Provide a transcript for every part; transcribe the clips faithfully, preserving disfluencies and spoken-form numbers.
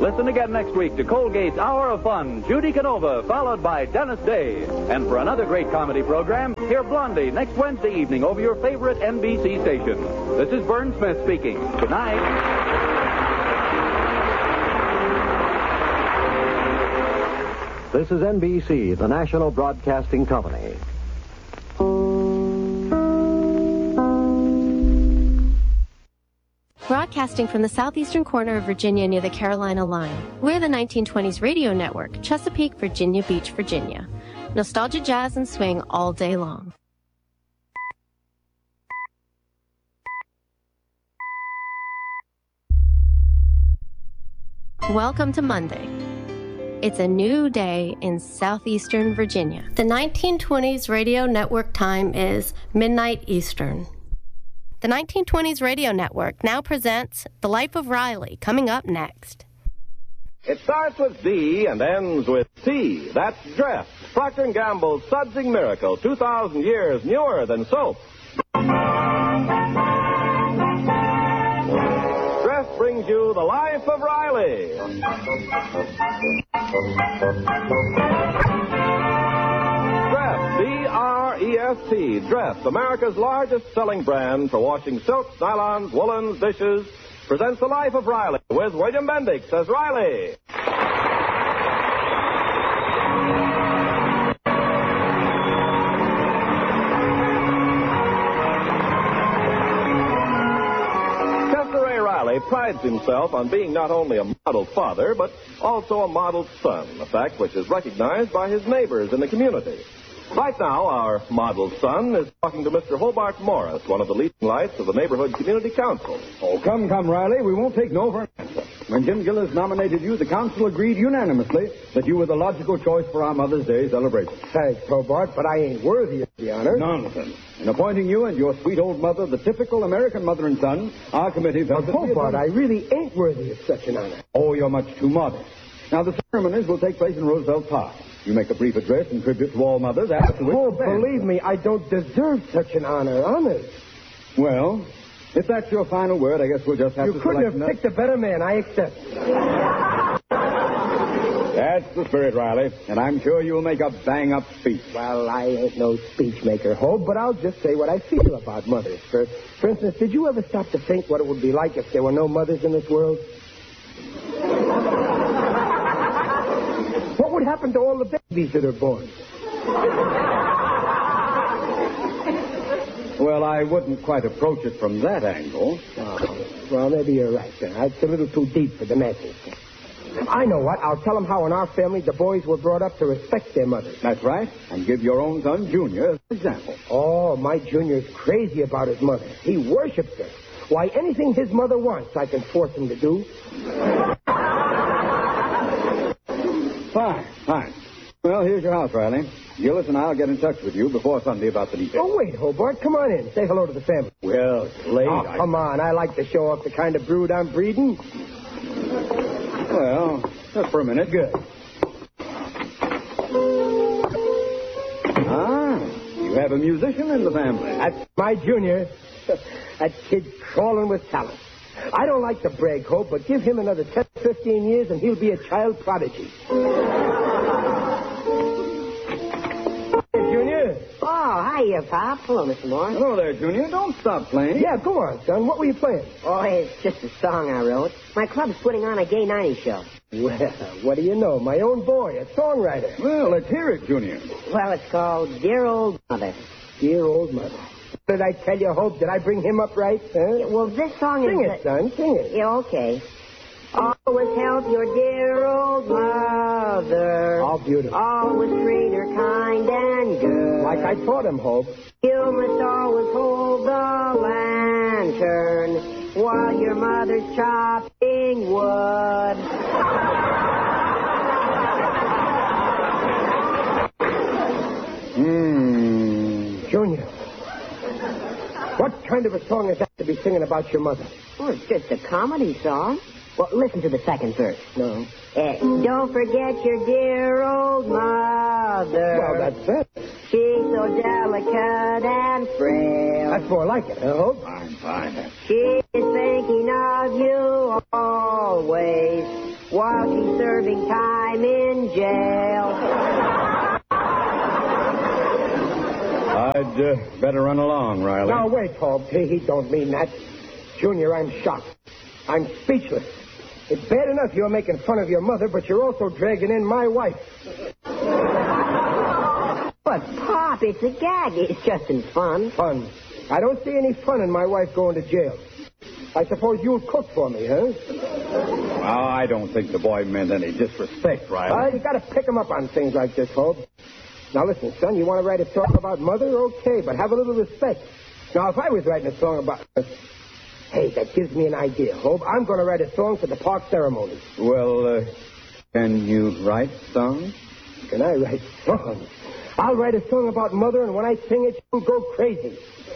Listen again next week to Colgate's Hour of Fun, Judy Canova, followed by Dennis Day. And for another great comedy program, hear Blondie next Wednesday evening over your favorite N B C station. This is Vern Smith speaking. Good night. This is N B C, the national broadcasting company. Broadcasting from the southeastern corner of Virginia near the Carolina line, we're the nineteen twenties Radio Network, Chesapeake, Virginia Beach, Virginia. Nostalgia, jazz, and swing all day long. Welcome to Monday. It's a new day in southeastern Virginia. The nineteen twenties Radio Network time is midnight Eastern. The nineteen twenties Radio Network now presents The Life of Riley, coming up next. It starts with D and ends with C. That's Dress, Procter and Gamble's sudsing miracle, two thousand years newer than soap. Dress brings you The Life of Riley. Dress, D R E S T, Dress, America's largest selling brand for washing silks, nylons, woolens, dishes, presents The Life of Riley with William Bendix as Riley. Chester A. Riley prides himself on being not only a model father, but also a model son, a fact which is recognized by his neighbors in the community. Right now, our model son is talking to Mister Hobart Morris, one of the leading lights of the Neighborhood Community Council. Oh, come, come, Riley. We won't take no for an answer. When Jim Gillis nominated you, the council agreed unanimously that you were the logical choice for our Mother's Day celebration. Thanks, Hobart, but I ain't worthy of the honor. Nonsense. In appointing you and your sweet old mother the typical American mother and son, our committee felt But, Hobart, I really ain't worthy of such an honor. Oh, you're much too modest. Now, the ceremonies will take place in Roosevelt Park. You make a brief address in tribute to all mothers afterwards. Oh, believe me, I don't deserve such an honor, honest. Well, if that's your final word, I guess we'll just have you to You couldn't have select picked a better man. I accept. That's the spirit, Riley. And I'm sure you'll make a bang-up speech. Well, I ain't no speech maker, Hope, but I'll just say what I feel about mothers. For, for instance, did you ever stop to think what it would be like if there were no mothers in this world? What would happen to all the babies that are born? Well, I wouldn't quite approach it from that angle. Oh, well, maybe you're right, then. It's a little too deep for the masses. I know what. I'll tell them how in our family the boys were brought up to respect their mothers. That's right. And give your own son, Junior, as an example. Oh, my Junior's crazy about his mother. He worships her. Why, anything his mother wants, I can force him to do. Fine, fine. Well, here's your house, Riley. Gillis and I'll get in touch with you before Sunday about the details. Oh, wait, Hobart. Come on in. Say hello to the family. Well, it's late. Oh, I... come on. I like to show off the kind of brood I'm breeding. Well, just for a minute. Good. Ah, you have a musician in the family. That's my Junior. That kid's crawling with talent. I don't like to brag, Hope, but give him another ten, fifteen years and he'll be a child prodigy. Hey, Junior. Oh, hiya, Pop. Hello, Mister Morris. Hello there, Junior. Don't stop playing. Yeah, go on, son. What were you playing? Oh, it's just a song I wrote. My club's putting on a gay nineties show. Well, what do you know? My own boy, a songwriter. Well, let's hear it, Junior. Well, it's called Dear Old Mother. Dear old mother. What did I tell you, Hope? Did I bring him up right? Huh? Yeah, well, this song Sing is... it, son. Sing it. Yeah, okay. Always help your dear old mother. Oh, beautiful. Always treat her kind and good. Like I taught him, Hope. You must always hold the lantern while your mother's chopping wood. Hmm. Junior. What kind of a song is that to be singing about your mother? Well, it's just a comedy song. Well, listen to the second verse. No. Uh, don't forget your dear old mother. Well, that's it. She's so delicate and frail. That's more like it, huh, Hope? Fine, fine. She is thinking of you always. while she's serving time in jail. I'd uh, better run along, Riley. Now, wait, Hope. He, he don't mean that. Junior, I'm shocked. I'm speechless. It's bad enough you're making fun of your mother, but you're also dragging in my wife. But, Pop, it's a gag. It's just in fun. Fun. I don't see any fun in my wife going to jail. I suppose you'll cook for me, huh? Well, I don't think the boy meant any disrespect, Riley. Uh, you got to pick him up on things like this, Hope. Now, listen, son, you want to write a song about mother? Okay, but have a little respect. Now, if I was writing a song about... Uh, hey, that gives me an idea, Hope. I'm going to write a song for the park ceremony. Well, uh, can you write songs? Can I write songs? I'll write a song about mother, and when I sing it, you'll go crazy.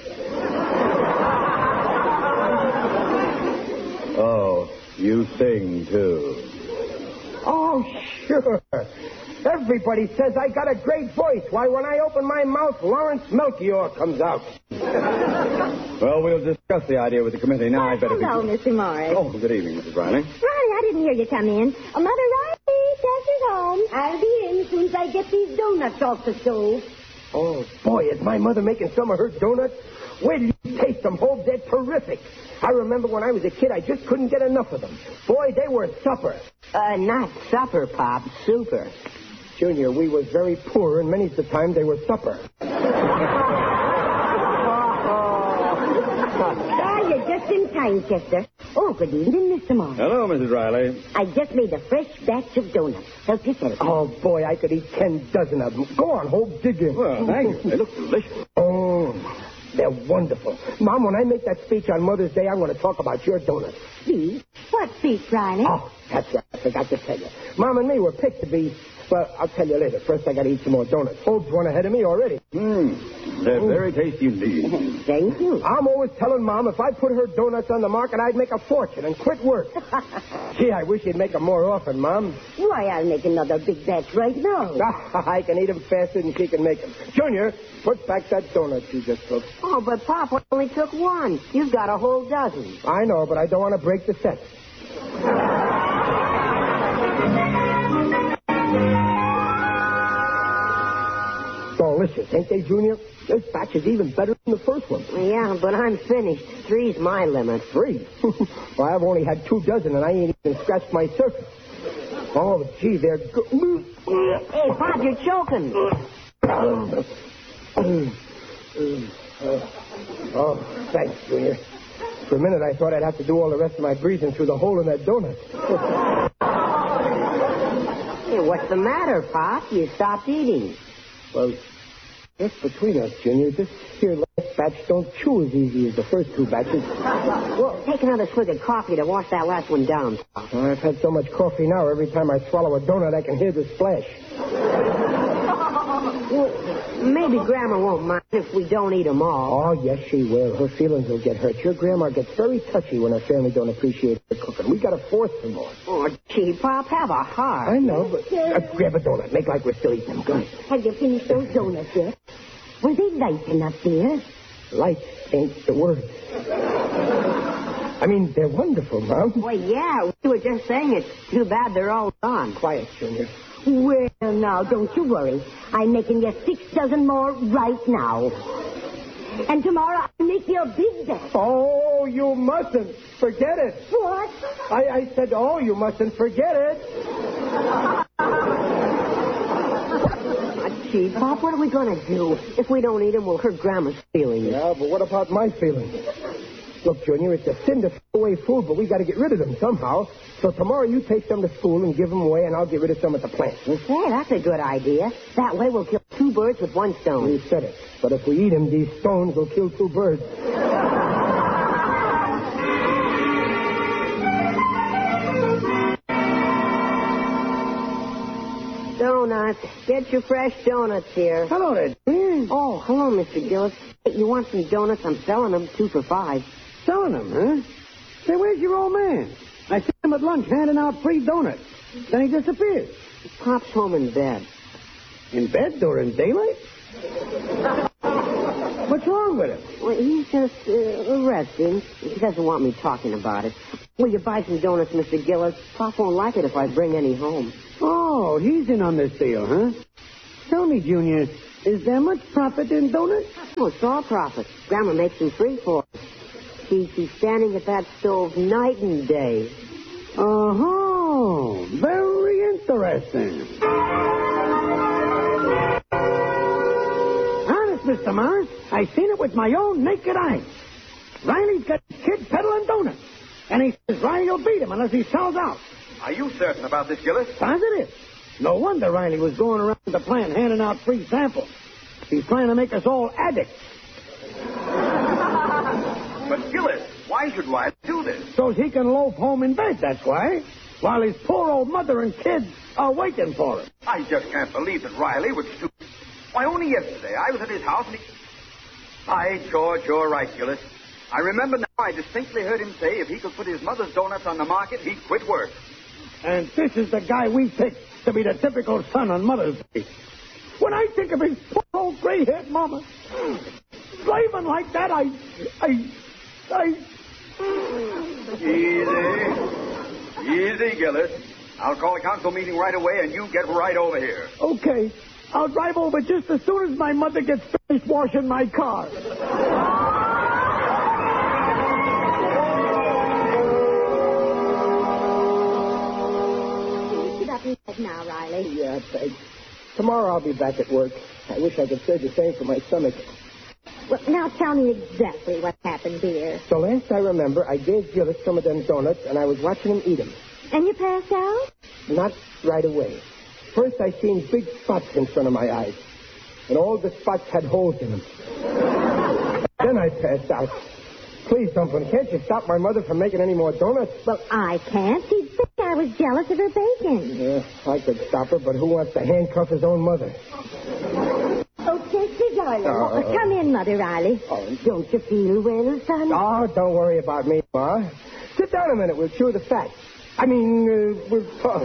Oh, you sing, too. Oh, sure. Everybody says I got a great voice. Why, when I open my mouth, Lawrence Melchior comes out. Well, we'll discuss the idea with the committee. Now I better... Hello, be... Mister Morris. Oh, good evening, Missus Riley. Riley, I didn't hear you come in. Oh, Mother Riley, Chester's home. I'll be in as soon as I get these donuts off the stove. Oh, boy, is my mother making some of her donuts? Wait till you taste them, Hope. They're terrific. I remember when I was a kid, I just couldn't get enough of them. Boy, they were supper. Uh, not supper, Pop. Super. Junior, we was very poor, and many's the time they were supper. Ah, you're just in time, Chester. Oh, good evening, Mister Morris. Hello, Missus Riley. I just made a fresh batch of donuts. Help yourself. Oh, boy, I could eat ten dozen of them. Go on, Hope, dig in. Well, thank you. They look delicious. Oh, they're wonderful. Mom, when I make that speech on Mother's Day, I'm going to talk about your donuts. Speech? What speech, Riley? Oh, that's right. I forgot to tell you. Mom and me were picked to be... Well, I'll tell you later. First, I got to eat some more donuts. Hope's one ahead of me already. Mmm. They're very tasty indeed. Thank you. I'm always telling Mom if I put her donuts on the market, I'd make a fortune and quit work. Gee, I wish you'd make them more often, Mom. Why, I'll make another big batch right now. I can eat them faster than she can make them. Junior, put back that donut you just took. Oh, but Pop, I only took one. You've got a whole dozen. I know, but I don't want to break the set. Delicious, ain't they, Junior? This batch is even better than the first one. Yeah, but I'm finished. Three's my limit. Three? Well, I've only had two dozen, and I ain't even scratched my surface. Oh, gee, they're good. Hey, Pop, you're choking. Oh, thanks, Junior. For a minute, I thought I'd have to do all the rest of my breathing through the hole in that donut. Hey, what's the matter, Pop? You stopped eating. Well, just between us, Junior, this here last batch don't chew as easy as the first two batches. Well, take another swig of coffee to wash that last one down. I've had so much coffee now, every time I swallow a donut, I can hear the splash. Well, maybe Grandma won't mind if we don't eat them all. Oh, yes, she will. Her feelings will get hurt. Your grandma gets very touchy when her family don't appreciate her cooking. We gotta force them more. Oh, gee, Pop, have a heart. I know, but... Uh, grab a donut. Make like we're still eating them. Go ahead. Have you finished those donuts yet? Were they light enough, dear? Light ain't the word. I mean, they're wonderful, Mom. Well, yeah, we were just saying it's too bad they're all gone. Quiet, Junior. Well, now, don't you worry. I'm making you six dozen more right now. And tomorrow I'll make you a big batch. Oh, you mustn't. Forget it. What? I, I said, oh, you mustn't forget it. Gee, Pop, what are we going to do? If we don't eat them, we'll hurt Grandma's feelings. Yeah, but what about my feelings? Look, Junior, it's a sin to throw away food, but we got to get rid of them somehow. So tomorrow you take some to school and give them away, and I'll get rid of some at the plant. Hey, that's a good idea. That way we'll kill two birds with one stone. You said it. But if we eat them, these stones will kill two birds. Donuts. Get your fresh donuts here. Hello there. Oh, hello, Mister Gillis. Hey, you want some donuts? I'm selling them two for five. Selling them, huh? Say, where's your old man? I seen him at lunch handing out free donuts. Then he disappeared. Pop's home in bed. In bed during daylight? What's wrong with him? Well, he's just uh, resting. He doesn't want me talking about it. Will you buy some donuts, Mister Gillis? Pop won't like it if I bring any home. Oh, he's in on this deal, huh? Tell me, Junior, is there much profit in donuts? Oh, it's all profit. Grandma makes them free for us. She, she's standing at that stove night and day. Oh, very interesting. Honest, Mister Morris, I seen it with my own naked eyes. Riley's got his kid peddling donuts, and he says Riley will beat him unless he sells out. Are you certain about this, Gillis? Positive. No wonder Riley was going around the plant handing out free samples. He's trying to make us all addicts. But, Gillis, why should Riley do this? So he can loaf home in bed, that's why. While his poor old mother and kids are waiting for him. I just can't believe that Riley would stoop. Why, only yesterday I was at his house and he... By George, you're right, Gillis. I remember now I distinctly heard him say if he could put his mother's donuts on the market, he'd quit work. And this is the guy we picked to be the typical son on Mother's Day. When I think of his poor old gray-haired mama, slaving like that, I... I... I... Easy. Easy, Gillis. I'll call a council meeting right away, and you get right over here. Okay. I'll drive over just as soon as my mother gets finished washing my car. Now, Riley. Yeah, thanks. Tomorrow I'll be back at work. I wish I could say the same for my stomach. Well, now tell me exactly what happened, dear. So last I remember, I gave Gillis some of them donuts, and I was watching him eat them. And you passed out? Not right away. First I seen big spots in front of my eyes, and all the spots had holes in them. Then I passed out. Please, Dumplin', can't you stop my mother from making any more donuts? Well, I can't. She'd think I was jealous of her bacon. Yeah, I could stop her, but who wants to handcuff his own mother? Oh, Chester, darling. Uh, oh, come in, Mother Riley. Oh, don't you feel well, son? Oh, don't worry about me, Ma. Sit down a minute. We'll chew the fat. I mean, uh, we'll talk.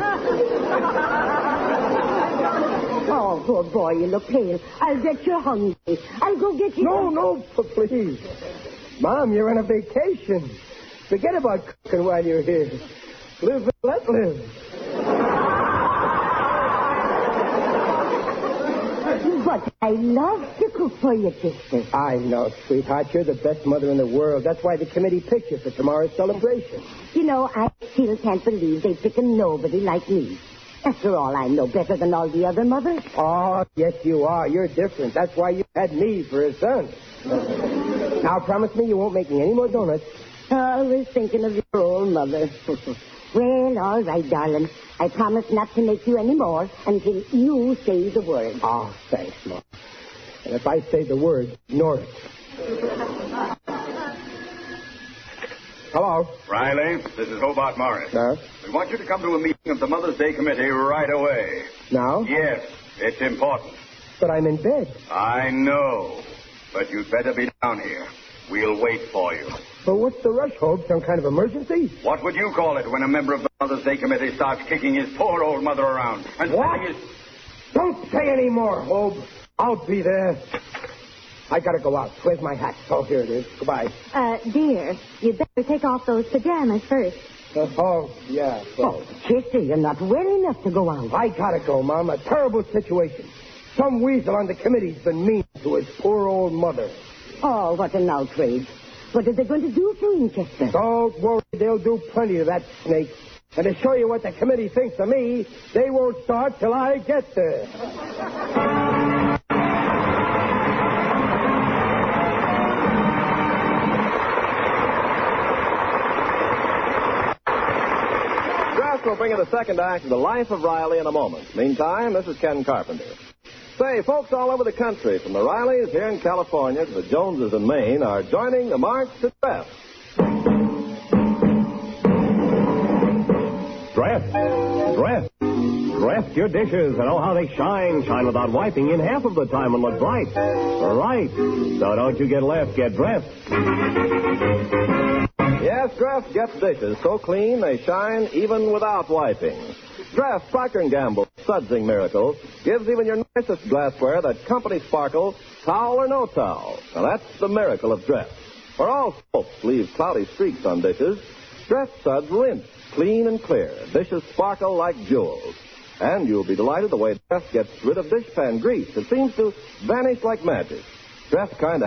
Oh, poor boy, you look pale. I'll bet you're hungry. I'll go get you... No, no, please. Mom, you're on a vacation. Forget about cooking while you're here. Live and let live. But I love to cook for you, sister. I know, sweetheart. You're the best mother in the world. That's why the committee picked you for tomorrow's celebration. You know, I still can't believe they pick a nobody like me. After all, I'm no better than all the other mothers. Oh, yes, you are. You're different. That's why you had me for a son. Now, promise me you won't make me any more donuts. I was thinking of your old mother. Well, all right, darling. I promise not to make you any more until you say the word. Oh, thanks, Mom. And if I say the word, ignore it. Hello? Riley, this is Hobart Morris. Sir? We want you to come to a meeting of the Mother's Day Committee right away. Now? Yes, it's important. But I'm in bed. I know. But you'd better be down here. We'll wait for you. But what's the rush, Hope? Some kind of emergency? What would you call it when a member of the Mother's Day Committee starts kicking his poor old mother around? And what? His... Don't say any more, Hope. I'll be there. I gotta go out. Where's my hat? Oh, here it is. Goodbye. Uh, dear, you'd better take off those pajamas first. Uh, oh, yeah. So. Oh, Chester, you're not well enough to go out. I gotta go, Mom. A terrible situation. Some weasel on the committee's been mean to his poor old mother. Oh, what an outrage. What are they going to do to him, Chester? Don't worry. They'll do plenty to that snake. And to show you what the committee thinks of me, they won't start till I get there. We'll bring you the second act of The Life of Riley in a moment. Meantime, this is Ken Carpenter. Say, folks all over the country, from the Rileys here in California to the Joneses in Maine, are joining the March to Dress. Dress. Dress. Dress your dishes and oh how they shine. Shine without wiping in half of the time and look bright. Right. So don't you get left, get dressed. Yes, Dress gets dishes so clean they shine even without wiping. Dress Procter and Gamble sudsing miracle gives even your nicest glassware that company sparkle, towel or no towel. Now that's the miracle of Dress. For all soaps leave cloudy streaks on dishes, Dress suds rinse clean and clear. Dishes sparkle like jewels. And you'll be delighted the way Dress gets rid of dishpan grease. It seems to vanish like magic. Dress kind of